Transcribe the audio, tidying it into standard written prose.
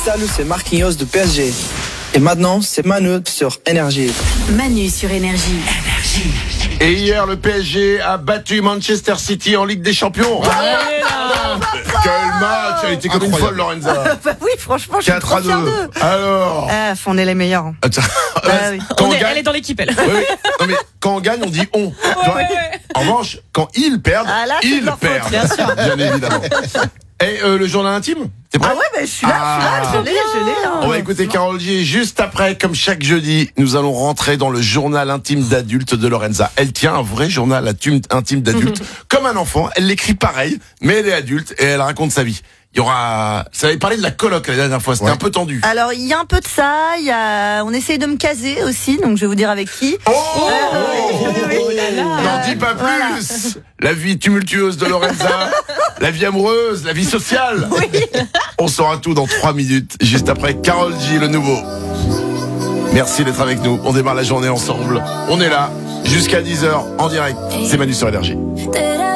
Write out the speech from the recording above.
Salut, c'est Marquinhos de PSG. Et maintenant, c'est Manu sur Énergie. Manu sur Énergie. Et hier, le PSG a battu Manchester City en Ligue des Champions. Quel match! Elle était comme une folle, Lorenza. Bah oui, franchement, je suis trop 4-2. fière d'eux. Alors. On est les meilleurs. Attends. Oui. Quand on Elle gagne, est dans l'équipe, elle. oui, oui. Non, mais quand on gagne, on dit on. Tu vois. En revanche, quand ils perdent, Ah, là, c'est de ils leur faute, perdent. bien sûr. Bien évidemment. Et le journal intime? T'es prêt? Ah ouais, je suis là, je l'ai. On va écouter Carole G. Juste après, comme chaque jeudi, nous allons rentrer dans le journal intime d'adulte de Lorenza. Elle tient un vrai journal intime d'adulte, comme un enfant. Elle l'écrit pareil, mais elle est adulte et elle raconte sa vie. Il y aura, ça avait parlé de la coloc la dernière fois, c'était un peu tendu. Alors, il y a un peu de ça, on essaye de me caser aussi, donc je vais vous dire avec qui. N'en dis pas plus. La vie tumultueuse de Lorenza, la vie amoureuse, la vie sociale. On saura tout dans 3 minutes, juste après Carole G, le nouveau. Merci d'être avec nous. On démarre la journée ensemble. On est là jusqu'à 10h en direct. C'est Manu sur Énergie.